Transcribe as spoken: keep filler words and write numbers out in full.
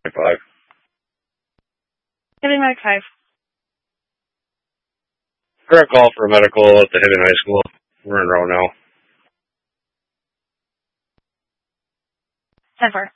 five. Hibbing Mike five. Correct call for medical at the Hibbing High School. We're in row now. ten four.